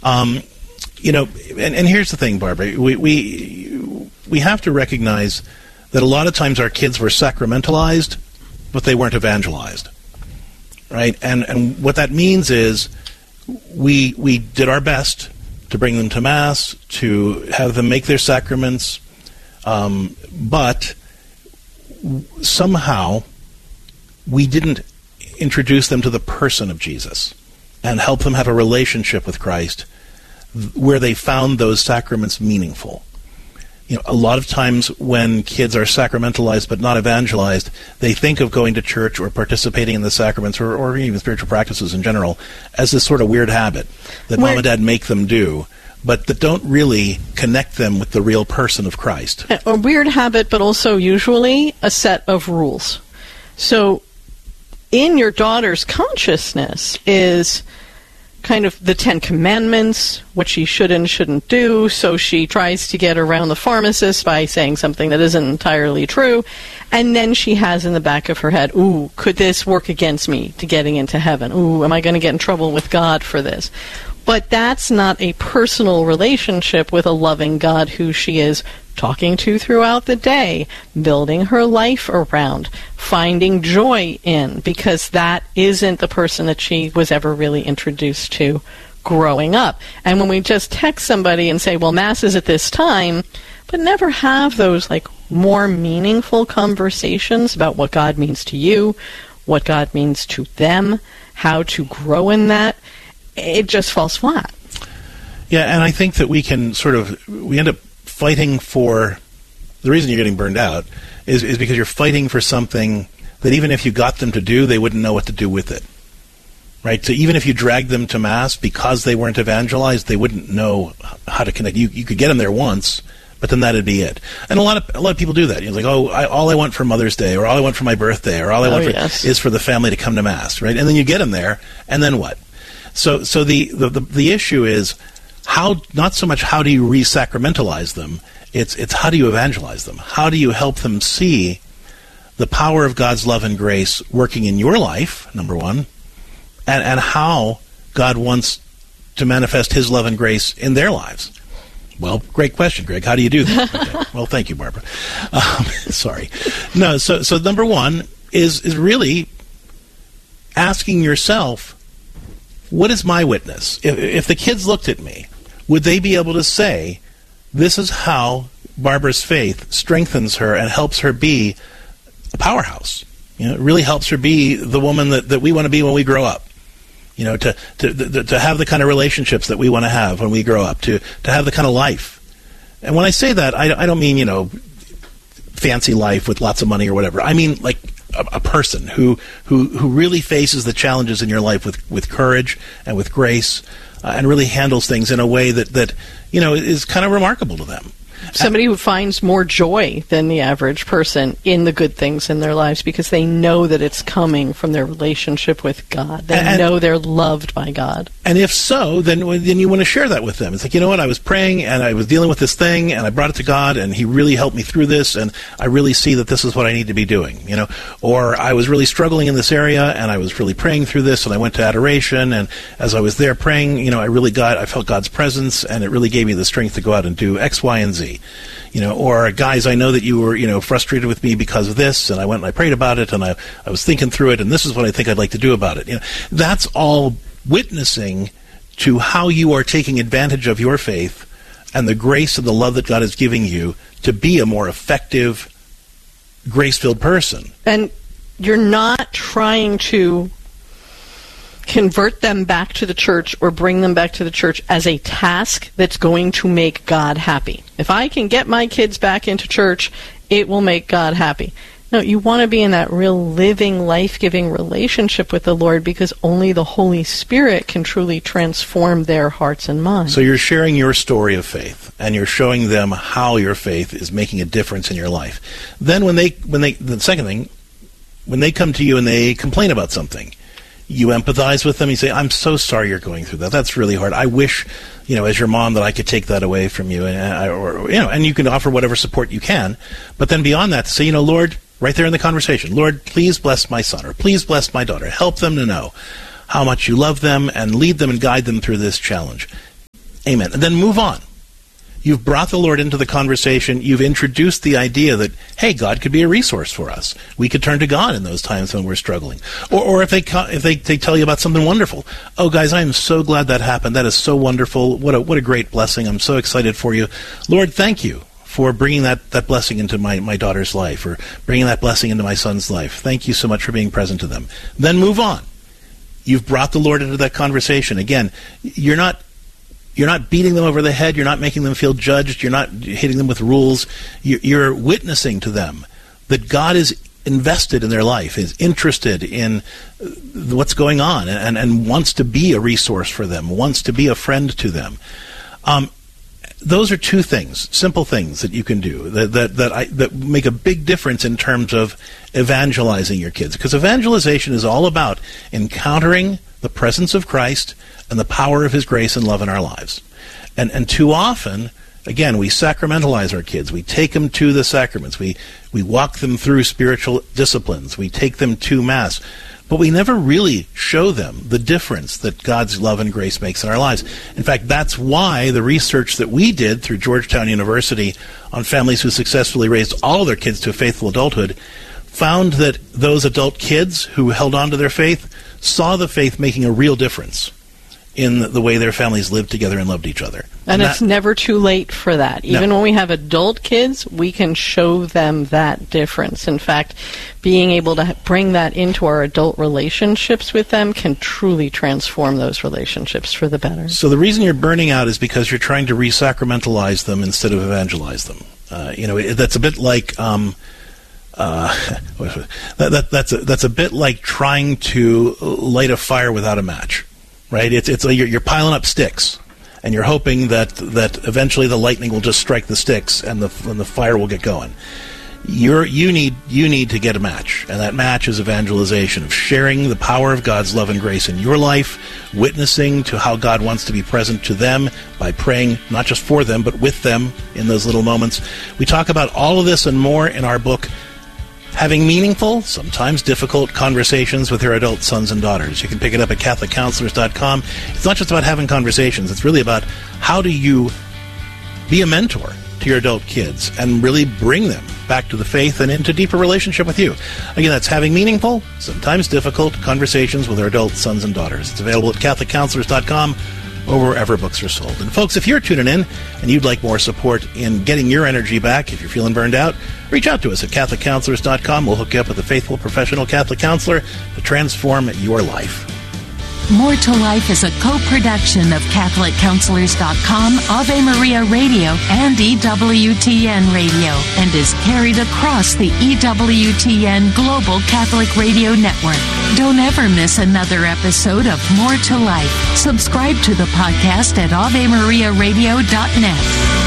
And here's the thing, Barbara. We have to recognize that a lot of times our kids were sacramentalized, but they weren't evangelized, right? And what that means is we did our best to bring them to Mass, to have them make their sacraments, but somehow we didn't introduce them to the person of Jesus and help them have a relationship with Christ where they found those sacraments meaningful. A lot of times when kids are sacramentalized but not evangelized, they think of going to church or participating in the sacraments or even spiritual practices in general as this sort of weird habit that mom and dad make them do, but that don't really connect them with the real person of Christ. A weird habit, but also usually a set of rules. So in your daughter's consciousness is kind of the 10 Commandments, what she should and shouldn't do, so she tries to get around the pharmacist by saying something that isn't entirely true, and then she has in the back of her head, ooh, could this work against me to getting into heaven? Ooh, am I going to get in trouble with God for this? But that's not a personal relationship with a loving God who she is talking to throughout the day, building her life around, finding joy in, because that isn't the person that she was ever really introduced to growing up. And when we just text somebody and say, well, Mass is at this time, but never have those more meaningful conversations about what God means to you, what God means to them, how to grow in that, it just falls flat. Yeah, and I think that we end up fighting for, the reason you're getting burned out is because you're fighting for something that even if you got them to do, they wouldn't know what to do with it. Right? So even if you dragged them to Mass because they weren't evangelized, they wouldn't know how to connect. You could get them there once, but then that'd be it. And a lot of people do that. All I want for Mother's Day, or all I want for my birthday, or all I want is for the family to come to Mass, right? And then you get them there, and then what? So the issue is not so much how do you re-sacramentalize them, it's how do you evangelize them? How do you help them see the power of God's love and grace working in your life, number one, and how God wants to manifest His love and grace in their lives? Well, great question, Greg. How do you do that? Okay. Well, thank you, Barbara. Sorry. No, so number one is really asking yourself, what is my witness? If the kids looked at me, would they be able to say, this is how Barbara's faith strengthens her and helps her be a powerhouse? It really helps her be the woman that we want to be when we grow up. To have the kind of relationships that we want to have when we grow up, to have the kind of life. And when I say that, I don't mean, fancy life with lots of money or whatever. I mean, a person who really faces the challenges in your life with courage and with grace, and really handles things in a way that is kind of remarkable to them. Somebody who finds more joy than the average person in the good things in their lives because they know that it's coming from their relationship with God. They know they're loved by God. And if so, then you want to share that with them. It's what, I was praying and I was dealing with this thing and I brought it to God and He really helped me through this and I really see that this is what I need to be doing, Or I was really struggling in this area and I was really praying through this and I went to adoration and as I was there praying, I felt God's presence and it really gave me the strength to go out and do X, Y, and Z. Or guys, I know that you were, frustrated with me because of this, and I went and I prayed about it, and I was thinking through it, and this is what I think I'd like to do about it. That's all witnessing to how you are taking advantage of your faith and the grace and the love that God is giving you to be a more effective, grace-filled person. And you're not trying to convert them back to the church or bring them back to the church as a task that's going to make God happy. If I can get my kids back into church, it will make God happy. No, you want to be in that real living, life-giving relationship with the Lord because only the Holy Spirit can truly transform their hearts and minds. So you're sharing your story of faith, and you're showing them how your faith is making a difference in your life. Then the second thing, when they come to you and they complain about something, you empathize with them. You say, I'm so sorry you're going through that. That's really hard. I wish, as your mom, that I could take that away from you. And you can offer whatever support you can. But then beyond that, to say, Lord, right there in the conversation, Lord, please bless my son or please bless my daughter. Help them to know how much you love them and lead them and guide them through this challenge. Amen. And then move on. You've brought the Lord into the conversation. You've introduced the idea that, hey, God could be a resource for us. We could turn to God in those times when we're struggling. Or if they tell you about something wonderful. Oh, guys, I am so glad that happened. That is so wonderful. What a great blessing. I'm so excited for you. Lord, thank you for bringing that blessing into my daughter's life, or bringing that blessing into my son's life. Thank you so much for being present to them. Then move on. You've brought the Lord into that conversation. Again, you're not beating them over the head. You're not making them feel judged. You're not hitting them with rules. You're witnessing to them that God is invested in their life, is interested in what's going on, and wants to be a resource for them, wants to be a friend to them. Those are two things, simple things that you can do that make a big difference in terms of evangelizing your kids. Because evangelization is all about encountering the presence of Christ and the power of His grace and love in our lives. And too often, again, we sacramentalize our kids. We take them to the sacraments. We walk them through spiritual disciplines. We take them to Mass. But we never really show them the difference that God's love and grace makes in our lives. In fact, that's why the research that we did through Georgetown University on families who successfully raised all of their kids to a faithful adulthood found that those adult kids who held on to their faith saw the faith making a real difference in the way their families lived together and loved each other. And it's never too late for that. Even when we have adult kids, we can show them that difference. In fact, being able to bring that into our adult relationships with them can truly transform those relationships for the better. So the reason you're burning out is because you're trying to re-sacramentalize them instead of evangelize them. That's a bit like... that's a bit like trying to light a fire without a match. Right? It's like you're piling up sticks, and you're hoping that eventually the lightning will just strike the sticks and the fire will get going. You need to get a match, and that match is evangelization, of sharing the power of God's love and grace in your life, witnessing to how God wants to be present to them by praying not just for them but with them in those little moments. We talk about all of this and more in our book, Having Meaningful, Sometimes Difficult Conversations with Your Adult Sons and Daughters. You can pick it up at CatholicCounselors.com. It's not just about having conversations. It's really about how do you be a mentor to your adult kids and really bring them back to the faith and into deeper relationship with you. Again, that's Having Meaningful, Sometimes Difficult Conversations with Your Adult Sons and Daughters. It's available at CatholicCounselors.com or wherever books are sold. And folks, if you're tuning in and you'd like more support in getting your energy back, if you're feeling burned out, reach out to us at CatholicCounselors.com. We'll hook you up with a faithful professional Catholic counselor to transform your life. More to Life is a co-production of CatholicCounselors.com, Ave Maria Radio, and EWTN Radio, and is carried across the EWTN Global Catholic Radio Network. Don't ever miss another episode of More to Life. Subscribe to the podcast at AveMariaRadio.net.